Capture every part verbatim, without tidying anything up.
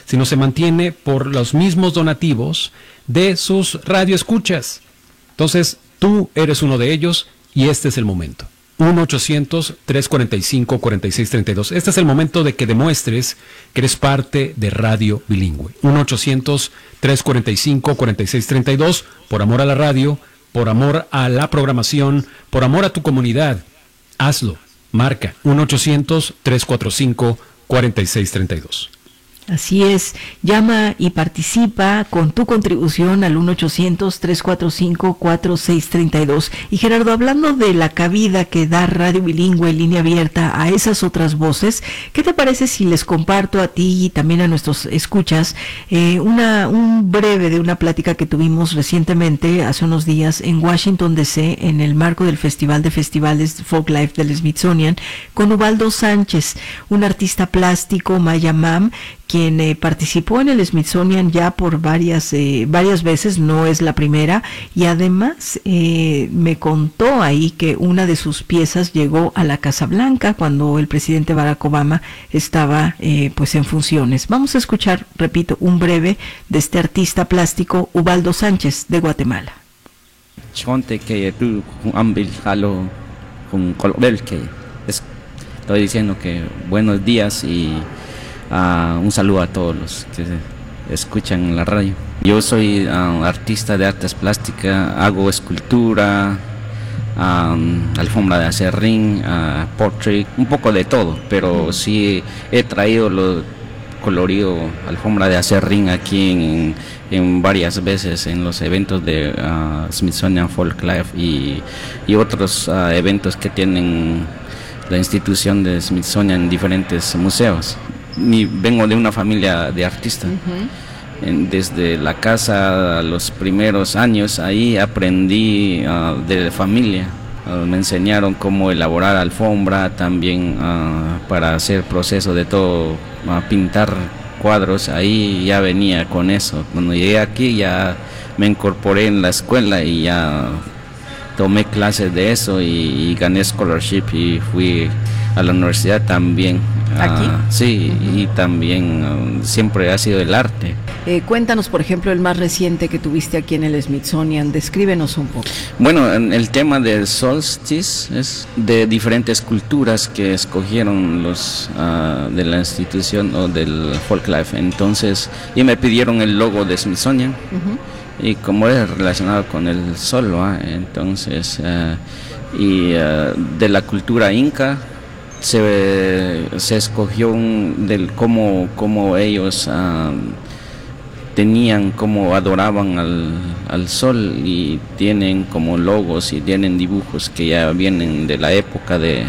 sino se mantiene por los mismos donativos de sus radioescuchas. Entonces, tú eres uno de ellos y este es el momento. uno ochocientos, trescientos cuarenta y cinco, cuarenta y seis treinta y dos. Este es el momento de que demuestres que eres parte de Radio Bilingüe. uno ochocientos, trescientos cuarenta y cinco, cuarenta y seis treinta y dos, por amor a la radio, por amor a la programación, por amor a tu comunidad. Hazlo. Marca uno ochocientos, trescientos cuarenta y cinco, cuarenta y seis treinta y dos. Así es, llama y participa con tu contribución al uno ochocientos, trescientos cuarenta y cinco, cuarenta y seis treinta y dos. Y Gerardo, hablando de la cabida que da Radio Bilingüe en línea abierta a esas otras voces, ¿qué te parece si les comparto a ti y también a nuestros escuchas eh, una un breve de una plática que tuvimos recientemente, hace unos días, en Washington D C, en el marco del Festival de Festivales Folklife del Smithsonian, con Ubaldo Sánchez, un artista plástico maya mam, quien eh, participó en el Smithsonian ya por varias eh, varias veces, no es la primera, y además eh, me contó ahí que una de sus piezas llegó a la Casa Blanca cuando el presidente Barack Obama estaba eh, pues en funciones. Vamos a escuchar, repito, un breve de este artista plástico Ubaldo Sánchez de Guatemala. Estoy diciendo que buenos días y Uh, un saludo a todos los que escuchan la radio. Yo soy uh, artista de artes plásticas, hago escultura, um, alfombra de acerrín, uh, portrait, un poco de todo, pero sí he traído lo colorido, alfombra de acerrín aquí en, en varias veces en los eventos de uh, Smithsonian Folklife y, y otros uh, eventos que tienen la institución de Smithsonian en diferentes museos. Mi, vengo de una familia de artistas. Uh-huh. en, desde la casa, los primeros años, ahí aprendí uh, de familia. Uh, me enseñaron cómo elaborar alfombra, también uh, para hacer proceso de todo, uh, pintar cuadros, ahí ya venía con eso. Cuando llegué aquí ya me incorporé en la escuela y ya tomé clases de eso y, y gané scholarship y fui a la universidad también. ¿Aquí? Uh, sí, uh-huh. Y también uh, siempre ha sido el arte. Eh, cuéntanos, por ejemplo, el más reciente que tuviste aquí en el Smithsonian, descríbenos un poco. Bueno, el tema del solstice es de diferentes culturas que escogieron los uh, de la institución o del Folklife. Entonces, y me pidieron el logo de Smithsonian. Uh-huh. Y como es relacionado con el sol, ¿eh? Entonces, uh, y uh, de la cultura inca, se, se escogió un, del cómo, cómo ellos uh, tenían, cómo adoraban al, al sol, y tienen como logos y tienen dibujos que ya vienen de la época de,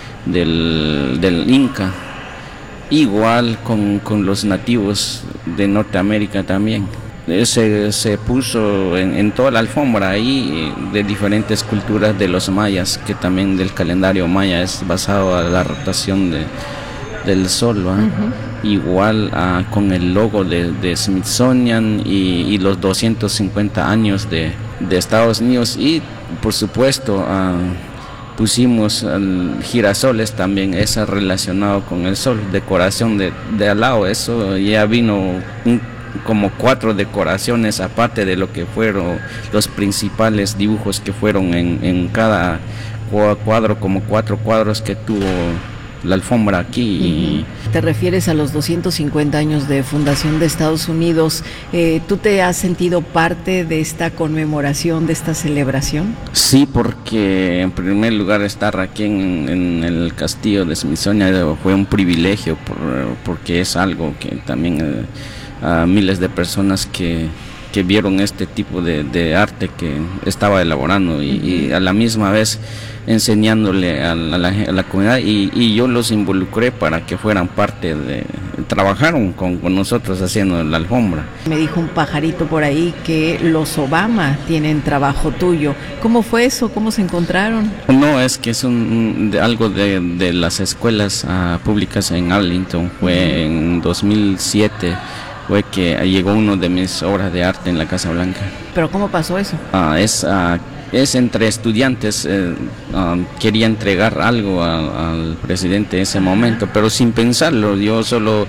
del, del Inca, igual con, con los nativos de Norteamérica también. Se, se puso en, en toda la alfombra ahí de diferentes culturas de los mayas, que también del calendario maya es basado a la rotación de, del sol, ¿va? Uh-huh. Igual uh, con el logo de, de Smithsonian y, y los doscientos cincuenta años de, de Estados Unidos, y por supuesto uh, pusimos uh, girasoles también, eso relacionado con el sol, decoración de, de al lado, eso ya vino un como cuatro decoraciones aparte de lo que fueron los principales dibujos que fueron en, en cada cuadro, como cuatro cuadros que tuvo la alfombra aquí. Uh-huh. ¿Te refieres a los doscientos cincuenta años de fundación de Estados Unidos? Eh, ¿Tú te has sentido parte de esta conmemoración, de esta celebración? Sí, porque en primer lugar estar aquí en, en el castillo de Smithsonian fue un privilegio, por, porque es algo que también... Eh, a miles de personas que, que vieron este tipo de, de arte que estaba elaborando y, y a la misma vez enseñándole a la, a la comunidad, y, y yo los involucré para que fueran parte de, trabajaron con, con nosotros haciendo la alfombra. Me dijo un pajarito por ahí que los Obama tienen trabajo tuyo. ¿Cómo fue eso? ¿Cómo se encontraron? No, es que es un, de, algo de, de las escuelas uh, públicas en Arlington, fue uh-huh. en dos mil siete. Fue que llegó uno de mis obras de arte en la Casa Blanca. ¿Pero cómo pasó eso? Uh, es, uh, es entre estudiantes, eh, uh, quería entregar algo a, al presidente en ese momento, pero sin pensarlo. Yo solo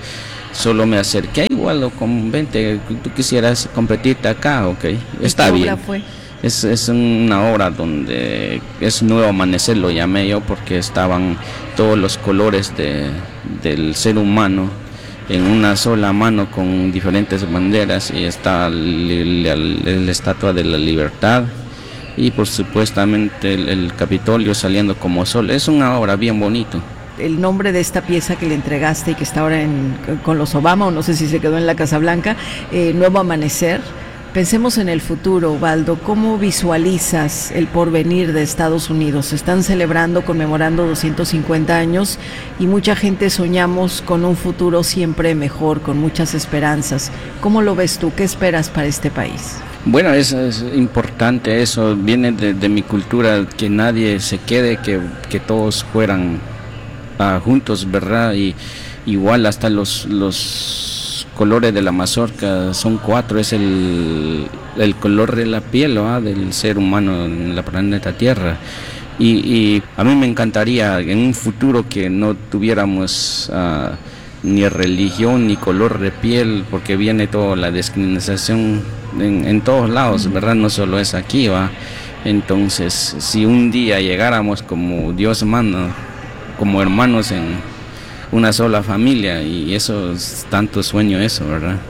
solo me acerqué igual o con vente, tú quisieras competirte acá, ok, está bien. Fue? Es, es una obra donde es Nuevo Amanecer, lo llamé yo, porque estaban todos los colores de, del ser humano en una sola mano con diferentes banderas, y está la estatua de la libertad y por supuestamente el, el Capitolio saliendo como sol. Es una obra bien bonito. El nombre de esta pieza que le entregaste y que está ahora en, con los Obama, o no sé si se quedó en la Casa Blanca, eh, Nuevo Amanecer. Pensemos en el futuro, Ubaldo. ¿Cómo visualizas el porvenir de Estados Unidos? Están celebrando, conmemorando doscientos cincuenta años y mucha gente soñamos con un futuro siempre mejor, con muchas esperanzas. ¿Cómo lo ves tú? ¿Qué esperas para este país? Bueno, es, es importante eso, viene de, de mi cultura, que nadie se quede, que, que todos fueran uh, juntos, ¿verdad? Y igual hasta los... los colores de la mazorca son cuatro, es el, el color de la piel, ¿no?, del ser humano en la planeta Tierra, y, y a mí me encantaría en un futuro que no tuviéramos uh, ni religión ni color de piel, porque viene toda la discriminación en, en todos lados, ¿verdad? No solo es aquí, ¿va? Entonces, si un día llegáramos como Dios manda, como hermanos en una sola familia, y eso es tanto sueño eso, ¿verdad?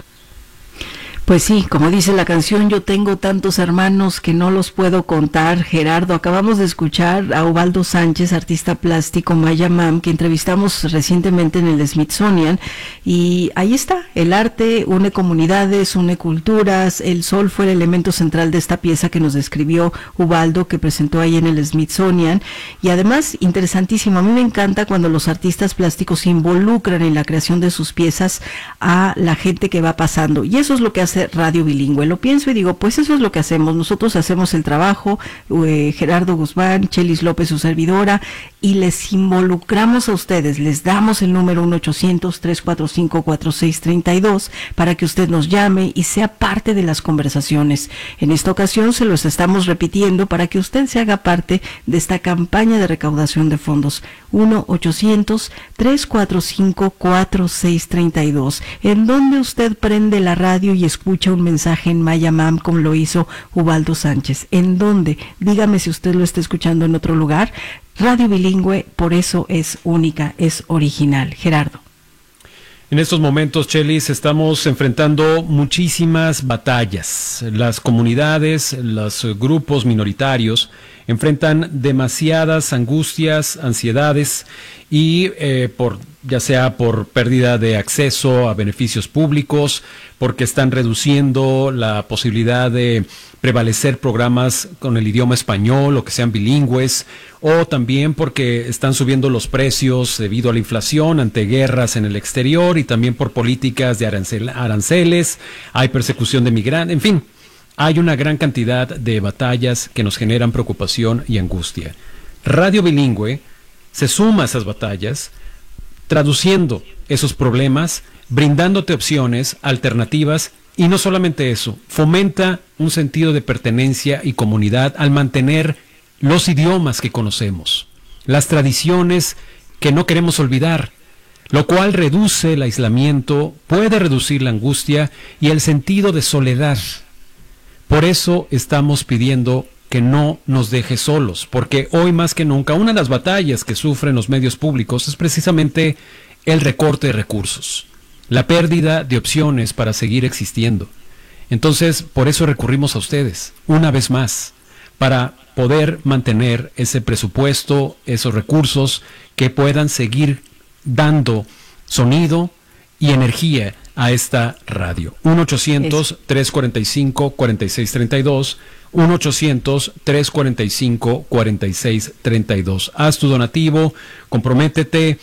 Pues sí, como dice la canción, yo tengo tantos hermanos que no los puedo contar. Gerardo, acabamos de escuchar a Ubaldo Sánchez, artista plástico maya mam, que entrevistamos recientemente en el Smithsonian, y ahí está, el arte une comunidades, une culturas. El sol fue el elemento central de esta pieza que nos describió Ubaldo, que presentó ahí en el Smithsonian, y además, interesantísimo, a mí me encanta cuando los artistas plásticos involucran en la creación de sus piezas a la gente que va pasando, y eso es lo que hace Radio Bilingüe. Lo pienso y digo, pues eso es lo que hacemos. Nosotros hacemos el trabajo, eh, Gerardo Guzmán, Chelis López, su servidora, y les involucramos a ustedes. Les damos el número uno ochocientos, tres cuatro cinco, cuatro seis tres dos para que usted nos llame y sea parte de las conversaciones. En esta ocasión se los estamos repitiendo para que usted se haga parte de esta campaña de recaudación de fondos. uno ochocientos, tres cuatro cinco, cuatro seis tres dos, en donde usted prende la radio y escucha un mensaje en Maya Mam, como lo hizo Ubaldo Sánchez. ¿En dónde? Dígame si usted lo está escuchando en otro lugar. Radio Bilingüe, por eso es única, es original. Gerardo. En estos momentos, Chelis, estamos enfrentando muchísimas batallas. Las comunidades, los grupos minoritarios enfrentan demasiadas angustias, ansiedades, y eh, por ya sea por pérdida de acceso a beneficios públicos, porque están reduciendo la posibilidad de prevalecer programas con el idioma español o que sean bilingües, o también porque están subiendo los precios debido a la inflación ante guerras en el exterior, y también por políticas de arancel, aranceles, hay persecución de migrantes, en fin, hay una gran cantidad de batallas que nos generan preocupación y angustia. Radio Bilingüe se suma a esas batallas, traduciendo esos problemas, brindándote opciones, alternativas, y no solamente eso, fomenta un sentido de pertenencia y comunidad al mantener los idiomas que conocemos, las tradiciones que no queremos olvidar, lo cual reduce el aislamiento, puede reducir la angustia y el sentido de soledad. Por eso estamos pidiendo que no nos deje solos, porque hoy más que nunca una de las batallas que sufren los medios públicos es precisamente el recorte de recursos, la pérdida de opciones para seguir existiendo. Entonces, por eso recurrimos a ustedes, una vez más, para poder mantener ese presupuesto, esos recursos que puedan seguir dando sonido y energía a esta radio. uno ochocientos, tres cuarenta y cinco, cuarenta y seis treinta y dos, uno ochocientos, tres cuarenta y cinco, cuarenta y seis treinta y dos. Haz tu donativo, comprométete,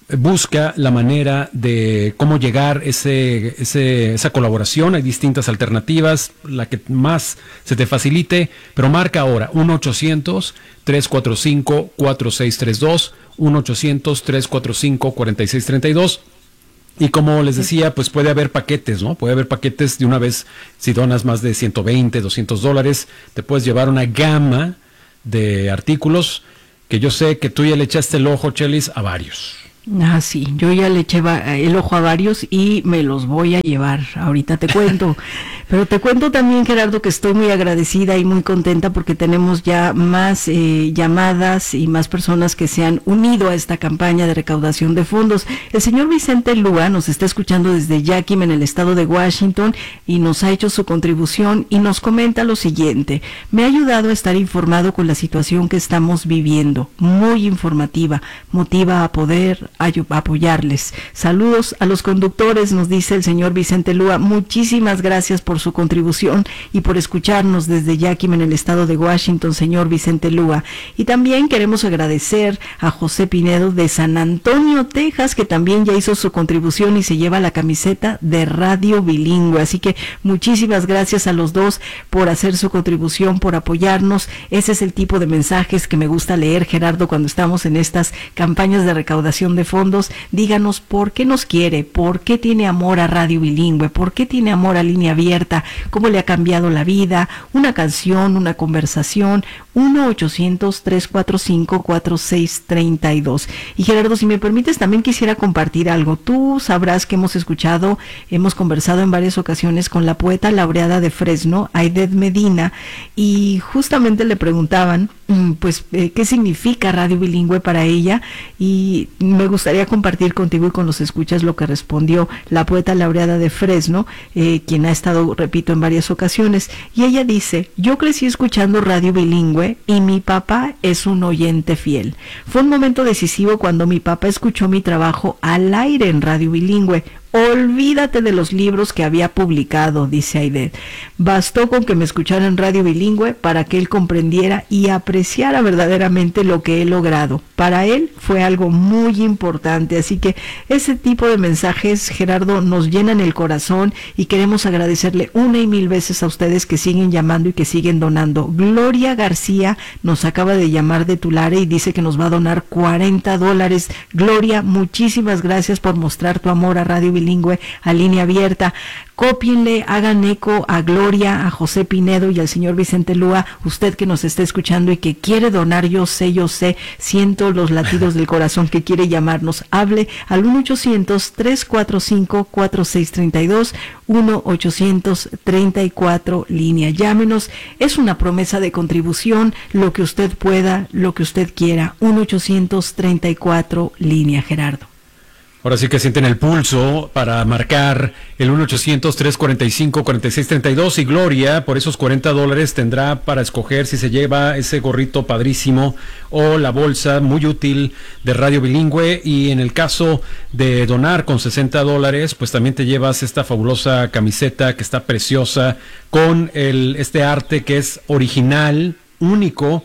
busca la manera de cómo llegar ese, ese, esa colaboración. Hay distintas alternativas, la que más se te facilite, pero marca ahora uno ochocientos, tres cuatro cinco, cuatro seis tres dos, uno ochocientos, tres cuatro cinco, cuarenta y seis treinta y dos. Y como les decía, pues puede haber paquetes, ¿no? Puede haber paquetes de una vez. Si donas más de ciento veinte, doscientos dólares, te puedes llevar una gama de artículos que yo sé que tú ya le echaste el ojo, Chelis, a varios. Ah, sí, yo ya le eché el ojo a varios y me los voy a llevar, ahorita te cuento. Pero te cuento también, Gerardo, que estoy muy agradecida y muy contenta porque tenemos ya más eh, llamadas y más personas que se han unido a esta campaña de recaudación de fondos. El señor Vicente Lúa nos está escuchando desde Yakima, en el estado de Washington, y nos ha hecho su contribución y nos comenta lo siguiente: me ha ayudado a estar informado con la situación que estamos viviendo, muy informativa, motiva a poder apoyarles. Saludos a los conductores, nos dice el señor Vicente Lúa. Muchísimas gracias por su contribución y por escucharnos desde Yakima, en el estado de Washington, señor Vicente Lúa. Y también queremos agradecer a José Pinedo de San Antonio, Texas, que también ya hizo su contribución y se lleva la camiseta de Radio Bilingüe. Así que muchísimas gracias a los dos por hacer su contribución, por apoyarnos. Ese es el tipo de mensajes que me gusta leer, Gerardo, cuando estamos en estas campañas de recaudación de fondos. Díganos por qué nos quiere, por qué tiene amor a Radio Bilingüe, por qué tiene amor a Línea Abierta, cómo le ha cambiado la vida, una canción, una conversación. Uno ochocientos, tres cuatro cinco, cuatro seis tres dos. Y Gerardo, si me permites, también quisiera compartir algo. Tú sabrás que hemos escuchado, hemos conversado en varias ocasiones con la poeta laureada de Fresno, Aided Medina, y justamente le preguntaban pues eh, qué significa Radio Bilingüe para ella, y me gustaría compartir contigo y con los escuchas lo que respondió la poeta laureada de Fresno, eh, quien ha estado, repito, en varias ocasiones. Y ella dice: yo crecí escuchando Radio Bilingüe y mi papá es un oyente fiel. Fue un momento decisivo cuando mi papá escuchó mi trabajo al aire en Radio Bilingüe. Olvídate de los libros que había publicado, dice Aided. Bastó con que me escuchara en Radio Bilingüe para que él comprendiera y apreciara verdaderamente lo que he logrado. Para él fue algo muy importante, así que ese tipo de mensajes, Gerardo, nos llenan el corazón y queremos agradecerle una y mil veces a ustedes que siguen llamando y que siguen donando. Gloria García nos acaba de llamar de Tulare y dice que nos va a donar cuarenta dólares. Gloria, muchísimas gracias por mostrar tu amor a Radio Bilingüe, a Línea Abierta. Cópienle, hagan eco a Gloria, a José Pinedo y al señor Vicente Lúa. Usted que nos está escuchando y que quiere donar, yo sé, yo sé, siento los latidos del corazón, que quiere llamarnos. Hable al uno ochocientos, tres cuatro cinco, cuatro seis tres dos, uno ochocientos treinta y cuatro línea. Llámenos, es una promesa de contribución, lo que usted pueda, lo que usted quiera. uno ochocientos treinta y cuatro línea, Gerardo. Ahora sí que sienten el pulso para marcar el uno ochocientos, tres cuarenta y cinco, cuarenta y seis treinta y dos, y Gloria, por esos cuarenta dólares, tendrá para escoger si se lleva ese gorrito padrísimo o la bolsa muy útil de Radio Bilingüe. Y en el caso de donar con sesenta dólares, pues también te llevas esta fabulosa camiseta que está preciosa, con el este arte que es original, único,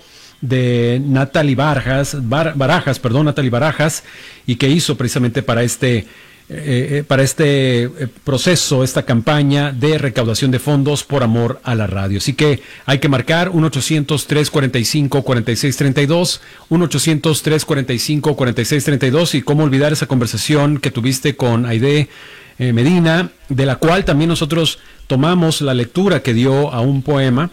de Natalie Barajas, Bar, Barajas, perdón, Natalie Barajas, y que hizo precisamente para este eh, para este eh, proceso, esta campaña de recaudación de fondos por amor a la radio. Así que hay que marcar uno ochocientos, tres cuarenta y cinco, cuarenta y seis treinta y dos, uno ochocientos, tres cuarenta y cinco, cuarenta y seis treinta y dos, y cómo olvidar esa conversación que tuviste con Aided eh, Medina, de la cual también nosotros tomamos la lectura que dio a un poema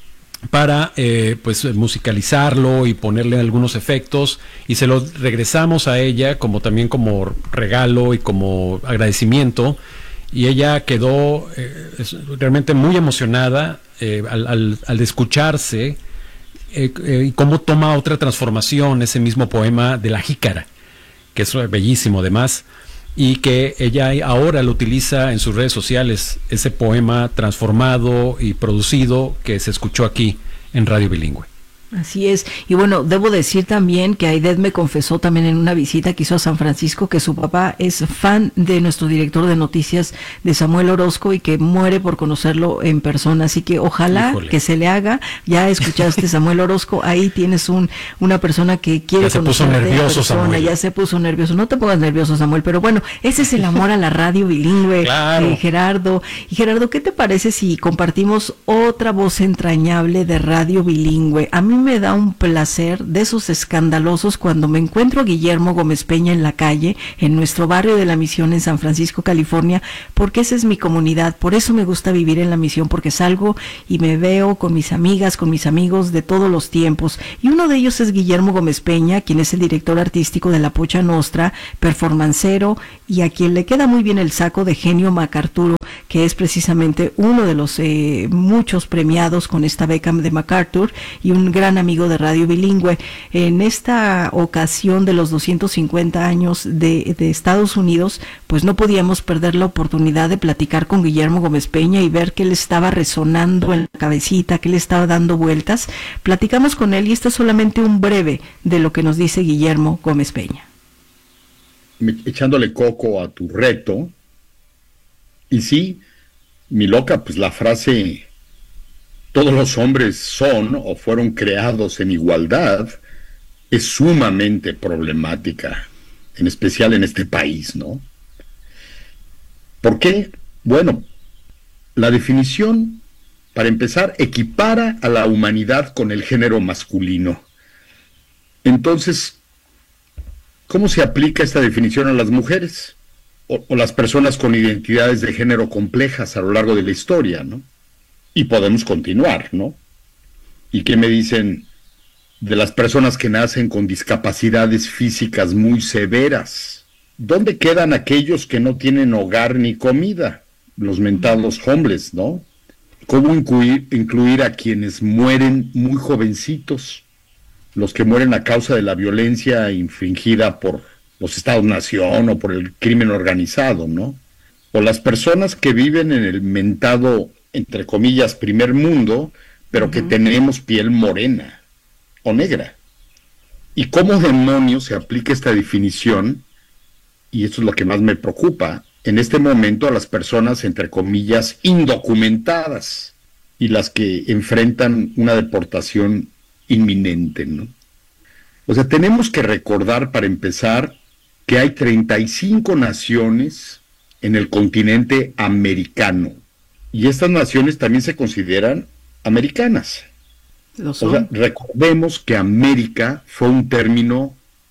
para eh, pues musicalizarlo y ponerle algunos efectos, y se lo regresamos a ella como también como regalo y como agradecimiento, y ella quedó eh, realmente muy emocionada eh, al, al, al escucharse eh, eh, y cómo toma otra transformación ese mismo poema de La Jícara, que es bellísimo además, y que ella ahora lo utiliza en sus redes sociales, ese poema transformado y producido que se escuchó aquí en Radio Bilingüe. Así es, y bueno, debo decir también que Aided me confesó también en una visita que hizo a San Francisco que su papá es fan de nuestro director de noticias, de Samuel Orozco, y que muere por conocerlo en persona, así que ojalá Híjole. que se le haga. Ya escuchaste, Samuel Orozco, ahí tienes un una persona que quiere conocer. Ya se puso nervioso, Samuel. Ya se puso nervioso, no te pongas nervioso, Samuel, pero bueno, ese es el amor a la Radio Bilingüe, claro. eh, Gerardo. Y Gerardo, ¿qué te parece si compartimos otra voz entrañable de Radio Bilingüe? A mí mí me da un placer de esos escandalosos cuando me encuentro a Guillermo Gómez Peña en la calle, en nuestro barrio de la Misión en San Francisco, California, porque esa es mi comunidad. Por eso me gusta vivir en la Misión, porque salgo y me veo con mis amigas, con mis amigos de todos los tiempos. Y uno de ellos es Guillermo Gómez Peña, quien es el director artístico de La Pocha Nostra, performancero, y a quien le queda muy bien el saco de genio MacArturo, que es precisamente uno de los eh, muchos premiados con esta beca de MacArthur y un gran amigo de Radio Bilingüe. En esta ocasión de los doscientos cincuenta años de, de Estados Unidos, pues no podíamos perder la oportunidad de platicar con Guillermo Gómez Peña y ver qué le estaba resonando en la cabecita, qué le estaba dando vueltas. Platicamos con él y este es solamente un breve de lo que nos dice Guillermo Gómez Peña. Echándole coco a tu reto. Y sí, mi loca, pues la frase todos los hombres son o fueron creados en igualdad es sumamente problemática, en especial en este país, ¿no? ¿Por qué? Bueno, la definición, para empezar, equipara a la humanidad con el género masculino. Entonces, ¿cómo se aplica esta definición a las mujeres? O, o las personas con identidades de género complejas a lo largo de la historia, ¿no? Y podemos continuar, ¿no? ¿Y qué me dicen de las personas que nacen con discapacidades físicas muy severas? ¿Dónde quedan aquellos que no tienen hogar ni comida? Los mentados homeless, ¿no? ¿Cómo incluir, incluir a quienes mueren muy jovencitos? Los que mueren a causa de la violencia infringida por los estados-nación o por el crimen organizado, ¿no? O las personas que viven en el mentado, entre comillas, primer mundo, pero uh-huh. que tenemos piel morena o negra. ¿Y cómo demonios se aplica esta definición? Y esto es lo que más me preocupa, en este momento a las personas, entre comillas, indocumentadas y las que enfrentan una deportación inminente, ¿no? O sea, tenemos que recordar, para empezar, que hay treinta y cinco naciones en el continente americano. Y estas naciones también se consideran americanas. Lo son. O sea, recordemos que América fue un término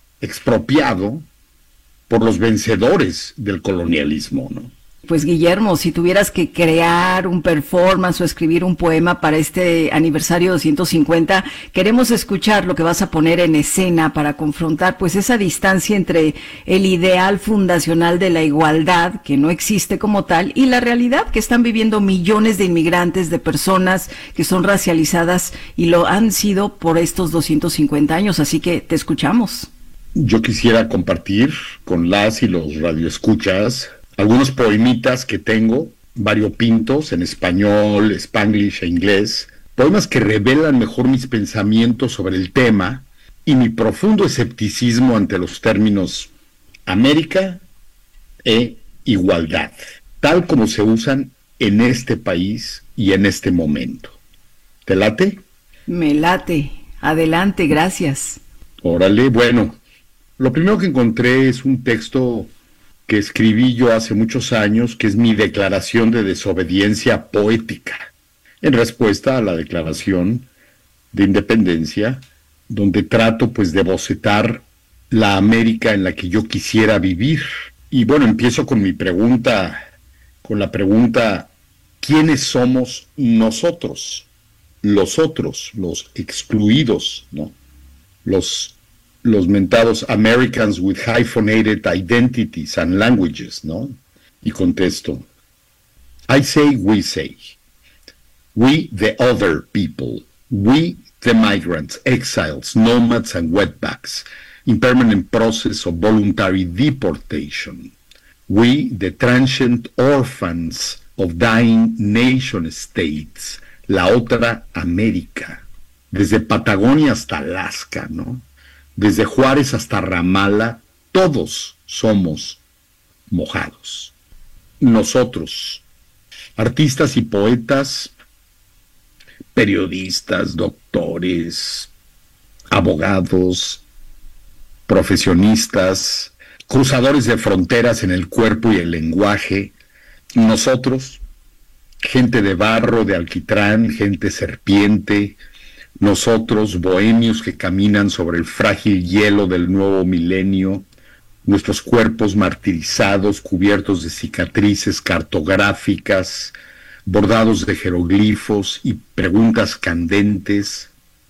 expropiado por los vencedores del colonialismo, ¿no? Pues Guillermo, si tuvieras que crear un performance o escribir un poema para este aniversario doscientos cincuenta, queremos escuchar lo que vas a poner en escena para confrontar pues esa distancia entre el ideal fundacional de la igualdad, que no existe como tal, y la realidad que están viviendo millones de inmigrantes, de personas que son racializadas y lo han sido por estos doscientos cincuenta años, así que te escuchamos. Yo quisiera compartir con las y los radioescuchas algunos poemitas que tengo, variopintos, en español, spanglish e inglés, poemas que revelan mejor mis pensamientos sobre el tema y mi profundo escepticismo ante los términos América e igualdad, tal como se usan en este país y en este momento. ¿Te late? Me late. Adelante, gracias. Órale, bueno, lo primero que encontré es un texto que escribí yo hace muchos años, que es mi declaración de desobediencia poética, en respuesta a la declaración de independencia, donde trato pues de bocetar la América en la que yo quisiera vivir. Y bueno, empiezo con mi pregunta, con la pregunta, ¿quiénes somos nosotros? Los otros, los excluidos, ¿no? Los los mentados Americans with hyphenated identities and languages, ¿no? Y contesto, I say, we say, we the other people, we the migrants, exiles, nomads and wetbacks, in permanent process of voluntary deportation, we the transient orphans of dying nation states, la otra América, desde Patagonia hasta Alaska, ¿no? Desde Juárez hasta Ramala, todos somos mojados. Nosotros, artistas y poetas, periodistas, doctores, abogados, profesionistas, cruzadores de fronteras en el cuerpo y el lenguaje, nosotros, gente de barro, de alquitrán, gente serpiente, nosotros, bohemios que caminan sobre el frágil hielo del nuevo milenio, nuestros cuerpos martirizados, cubiertos de cicatrices cartográficas, bordados de jeroglifos y preguntas candentes,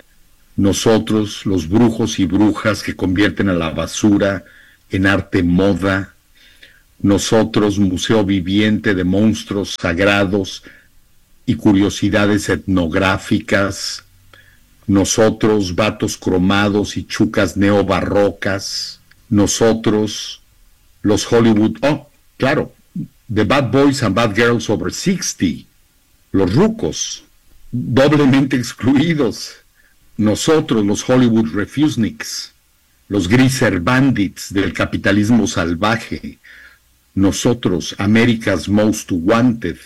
nosotros, los brujos y brujas que convierten a la basura en arte moda, nosotros, museo viviente de monstruos sagrados y curiosidades etnográficas, nosotros, vatos cromados y chucas neobarrocas, nosotros, los Hollywood, oh, claro, The Bad Boys and Bad Girls Over sixty, los rucos, doblemente excluidos, nosotros, los Hollywood Refuseniks, los Greaser Bandits del capitalismo salvaje, nosotros, America's Most Wanted,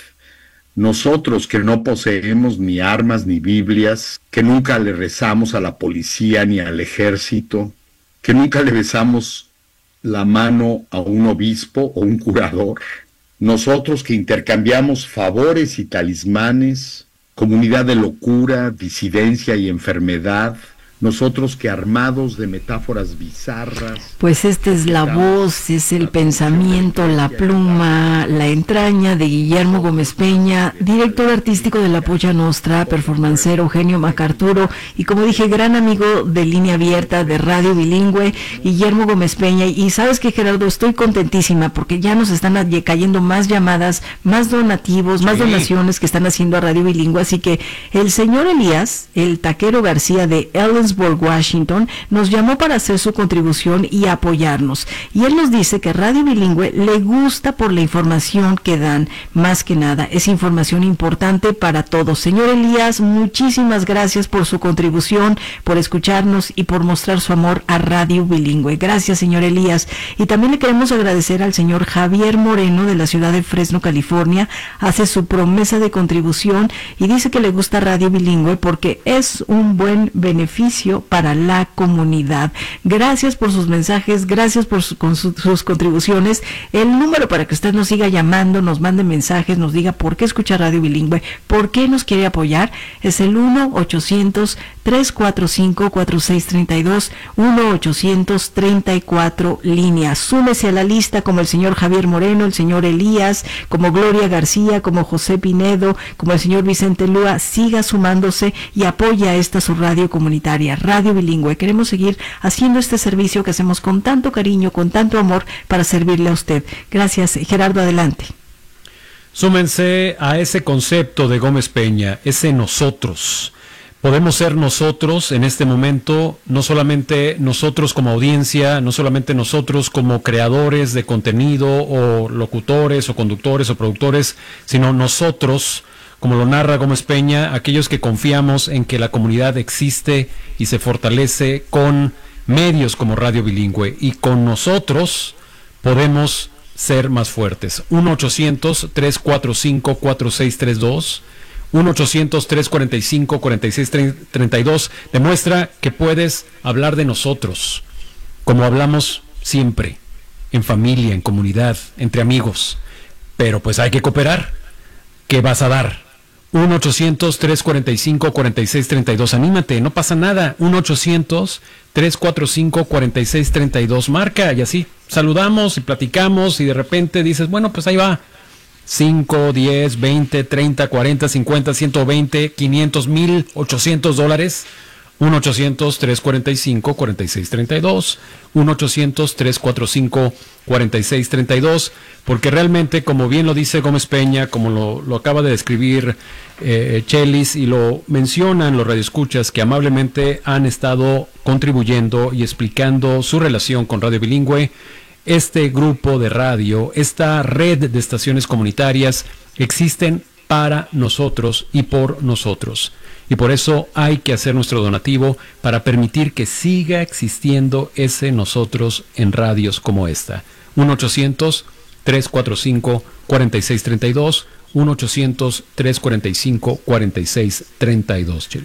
nosotros que no poseemos ni armas ni Biblias, que nunca le rezamos a la policía ni al ejército, que nunca le besamos la mano a un obispo o un curador, nosotros que intercambiamos favores y talismanes, comunidad de locura, disidencia y enfermedad, nosotros que armados de metáforas bizarras. Pues esta es la voz, es el pensamiento, la pluma, la entraña de Guillermo Gómez Peña, director artístico de La Polla Nostra, performancero Eugenio Macarturo y, como dije, gran amigo de Línea Abierta, de Radio Bilingüe, Guillermo Gómez Peña. Y sabes que, Gerardo, estoy contentísima porque ya nos están cayendo más llamadas, más donativos, más sí. donaciones que están haciendo a Radio Bilingüe, así que el señor Elías, el taquero García de Ellensburg, Washington, nos llamó para hacer su contribución y apoyarnos. Y él nos dice que Radio Bilingüe le gusta por la información que dan, más que nada, es información importante para todos. Señor Elías, muchísimas gracias por su contribución, por escucharnos y por mostrar su amor a Radio Bilingüe. Gracias, señor Elías. Y también le queremos agradecer al señor Javier Moreno de la ciudad de Fresno, California. Hace su promesa de contribución y dice que le gusta Radio Bilingüe porque es un buen beneficio para la comunidad. Gracias por sus mensajes, gracias por su, con su, sus contribuciones. El número para que usted nos siga llamando, nos mande mensajes, nos diga por qué escucha Radio Bilingüe, por qué nos quiere apoyar, es el uno ochocientos, tres cuatro cinco, cuatro seis tres dos, uno ochocientos treinta y cuatro líneas. Súmese a la lista como el señor Javier Moreno, el señor Elías, como Gloria García, como José Pinedo, como el señor Vicente Lúa. Siga sumándose y apoya esta su radio comunitaria, Radio Bilingüe. Queremos seguir haciendo este servicio que hacemos con tanto cariño, con tanto amor, para servirle a usted. Gracias, Gerardo, adelante. Súmense a ese concepto de Gómez Peña, ese nosotros. Podemos ser nosotros en este momento, no solamente nosotros como audiencia, no solamente nosotros como creadores de contenido o locutores o conductores o productores, sino nosotros, como lo narra Gómez Peña, aquellos que confiamos en que la comunidad existe y se fortalece con medios como Radio Bilingüe, y con nosotros podemos ser más fuertes. uno ochocientos, tres cuatro cinco, cuatro seis tres dos, uno ochocientos, tres cuatro cinco, cuatro seis tres dos, demuestra que puedes hablar de nosotros, como hablamos siempre, en familia, en comunidad, entre amigos, pero pues hay que cooperar. ¿Qué vas a dar? uno ochocientos, tres cuatro cinco, cuatro seis tres dos, anímate, no pasa nada. uno ochocientos, tres cuatro cinco, cuatro seis tres dos, marca, y así saludamos y platicamos, y de repente dices, bueno, pues ahí va, cinco, diez, veinte, treinta, cuarenta, cincuenta, ciento veinte, quinientos, mil, ochocientos dólares. uno ochocientos, tres cuatro cinco, cuatro seis tres dos, uno ochocientos, tres cuatro cinco, cuatro seis tres dos, porque realmente, como bien lo dice Gómez Peña, como lo, lo acaba de describir eh, Chelis, y lo mencionan los radioescuchas que amablemente han estado contribuyendo y explicando su relación con Radio Bilingüe, este grupo de radio, esta red de estaciones comunitarias existen para nosotros y por nosotros. Y por eso hay que hacer nuestro donativo para permitir que siga existiendo ese nosotros en radios como esta. uno ochocientos, tres cuatro cinco, cuatro seis tres dos, uno ochocientos, tres cuatro cinco, cuatro seis tres dos, Chelis.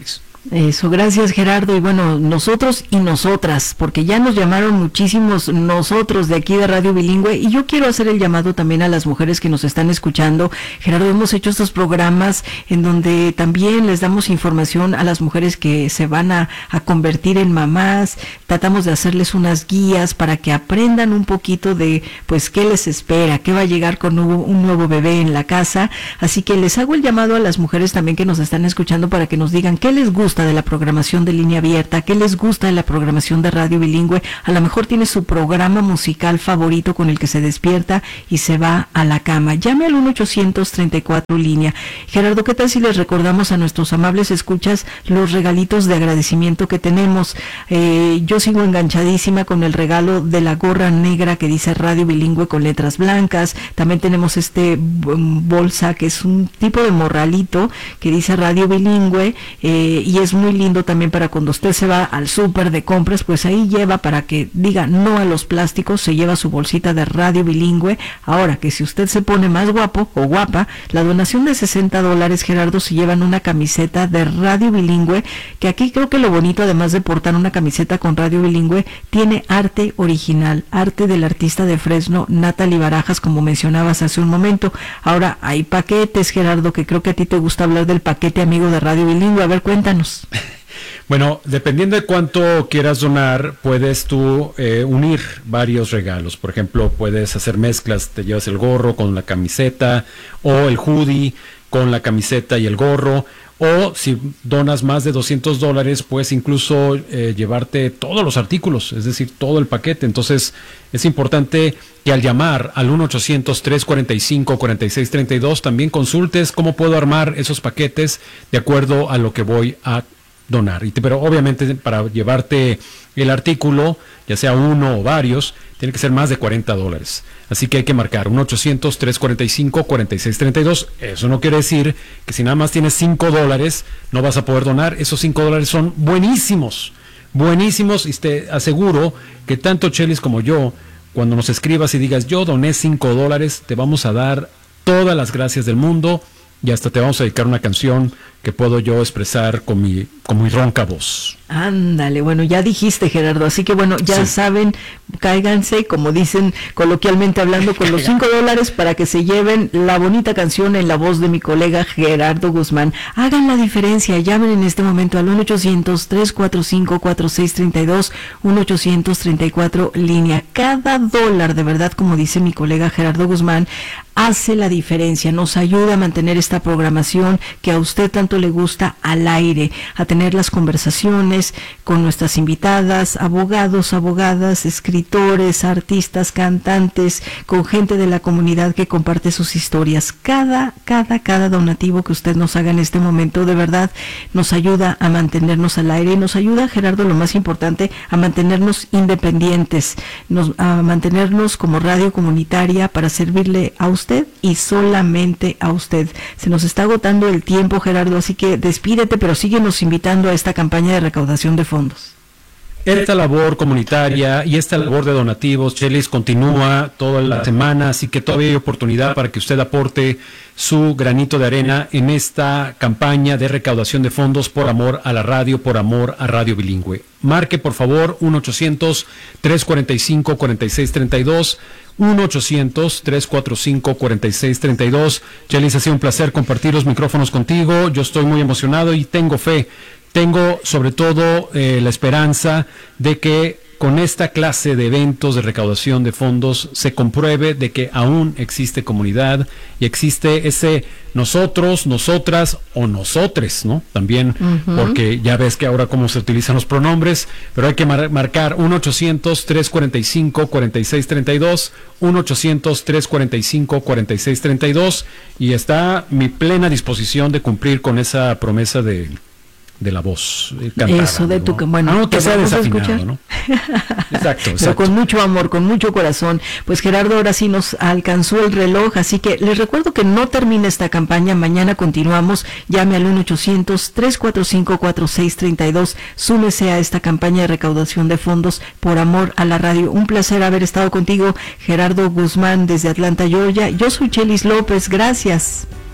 Eso, gracias Gerardo. Y bueno, nosotros y nosotras, porque ya nos llamaron muchísimos nosotros de aquí de Radio Bilingüe, y yo quiero hacer el llamado también a las mujeres que nos están escuchando. Gerardo, hemos hecho estos programas en donde también les damos información a las mujeres que se van a, a convertir en mamás. Tratamos de hacerles unas guías para que aprendan un poquito de pues qué les espera, qué va a llegar con un nuevo bebé en la casa. Así que les hago el llamado a las mujeres también que nos están escuchando para que nos digan qué les gusta de la programación de Línea Abierta, qué les gusta de la programación de Radio Bilingüe. A lo mejor tiene su programa musical favorito con el que se despierta y se va a la cama. Llame al uno ochocientos treinta y cuatro línea. Gerardo, ¿qué tal si les recordamos a nuestros amables escuchas los regalitos de agradecimiento que tenemos? Eh, yo sigo enganchadísima con el regalo de la gorra negra que dice Radio Bilingüe con letras blancas. También tenemos este bolsa que es un tipo de morralito que dice Radio Bilingüe, eh, y es muy lindo también para cuando usted se va al súper de compras, pues ahí lleva para que diga no a los plásticos, se lleva su bolsita de Radio Bilingüe. Ahora que si usted se pone más guapo o guapa, la donación de sesenta dólares, Gerardo, se llevan una camiseta de Radio Bilingüe, que aquí creo que lo bonito, además de portar una camiseta con Radio Bilingüe, tiene arte original, arte del artista de Fresno, Natalie Barajas, como mencionabas hace un momento. Ahora hay paquetes, Gerardo, que creo que a ti te gusta hablar del paquete amigo de Radio Bilingüe. A ver, cuéntanos. Bueno, dependiendo de cuánto quieras donar, puedes tú eh, unir varios regalos. Por ejemplo, puedes hacer mezclas, te llevas el gorro con la camiseta, o el hoodie con la camiseta y el gorro, o si donas más de doscientos dólares, puedes incluso eh, llevarte todos los artículos, es decir, todo el paquete. Entonces, es importante que al llamar al uno ochocientos tres cuarenta y cinco cuarenta y seis treinta y dos también consultes cómo puedo armar esos paquetes de acuerdo a lo que voy a donar. Y te, pero obviamente para llevarte el artículo, ya sea uno o varios, tiene que ser más de cuarenta dólares. Así que hay que marcar uno ochocientos tres cuarenta y cinco cuarenta y seis treinta y dos. Eso no quiere decir que si nada más tienes cinco dólares no vas a poder donar. Esos cinco dólares son buenísimos, buenísimos, y te aseguro que tanto Chelis como yo, cuando nos escribas y digas yo doné cinco dólares, te vamos a dar todas las gracias del mundo, y hasta te vamos a dedicar una canción que puedo yo expresar con mi, con mi ronca voz. Ándale, bueno, ya dijiste, Gerardo, así que bueno, ya sí saben, cáiganse, como dicen coloquialmente hablando, con los cinco dólares para que se lleven la bonita canción en la voz de mi colega Gerardo Guzmán. Hagan la diferencia, llamen en este momento al uno ochocientos tres cuatro cinco cuatro seis tres dos, uno ochocientos treinta y cuatro línea. Cada dólar, de verdad, como dice mi colega Gerardo Guzmán, hace la diferencia, nos ayuda a mantener esta programación que a usted tanto le gusta al aire, a tener las conversaciones con nuestras invitadas, abogados, abogadas, escritores, artistas, cantantes, con gente de la comunidad que comparte sus historias. Cada, cada, cada donativo que usted nos haga en este momento, de verdad, nos ayuda a mantenernos al aire y nos ayuda, Gerardo, lo más importante, a mantenernos independientes, nos, a mantenernos como radio comunitaria para servirle a usted y solamente a usted. Se nos está agotando el tiempo, Gerardo, así que despídete, pero síguenos invitando a esta campaña de recaudación de fondos. Esta labor comunitaria y esta labor de donativos, Chelis, continúa toda la semana, así que todavía hay oportunidad para que usted aporte su granito de arena en esta campaña de recaudación de fondos por amor a la radio, por amor a Radio Bilingüe. Marque, por favor, uno ochocientos tres cuarenta y cinco cuarenta y seis treinta y dos, uno ochocientos tres cuarenta y cinco cuarenta y seis treinta y dos. Chelis, ha sido un placer compartir los micrófonos contigo. Yo estoy muy emocionado y tengo fe. Tengo sobre todo eh, la esperanza de que con esta clase de eventos de recaudación de fondos se compruebe de que aún existe comunidad y existe ese nosotros, nosotras o nosotres, ¿no? También, uh-huh. Porque ya ves que ahora cómo se utilizan los pronombres, pero hay que mar- marcar uno ochocientos tres cuarenta y cinco cuarenta y seis treinta y dos, uno ochocientos tres cuarenta y cinco cuarenta y seis treinta y dos, y está mi plena disposición de cumplir con esa promesa de... de la voz cantada, eso de ¿no? tu bueno, no que sea desafinado, escuchar, ¿no? Exacto, exacto. Pero con mucho amor, con mucho corazón. Pues Gerardo, ahora sí nos alcanzó el reloj, así que les recuerdo que no termina esta campaña, mañana continuamos. Llame al uno ochocientos tres cuarenta y cinco cuarenta y seis treinta y dos, súmese a esta campaña de recaudación de fondos por amor a la radio. Un placer haber estado contigo, Gerardo Guzmán, desde Atlanta, Georgia. Yo soy Chelis López, gracias.